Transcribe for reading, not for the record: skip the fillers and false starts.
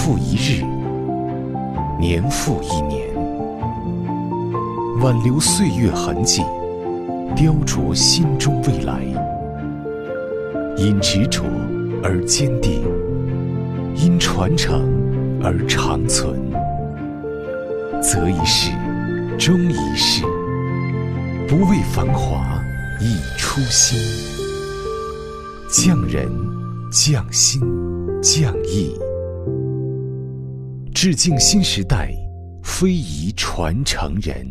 复一日，年复一年，挽留岁月痕迹，雕琢心中未来。因执着而坚定，因传承而长存。择一事，终一事，不为繁华，亦初心。匠人，匠心，匠艺，致敬新时代非遗传承人。